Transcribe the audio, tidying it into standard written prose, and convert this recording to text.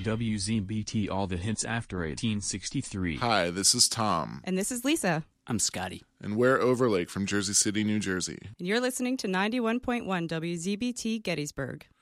WZBT, all the hits after 1863. Hi, this is Tom. And this is Lisa. I'm Scotty. And we're Overlake from Jersey City, New Jersey. And you're listening to 91.1 WZBT Gettysburg.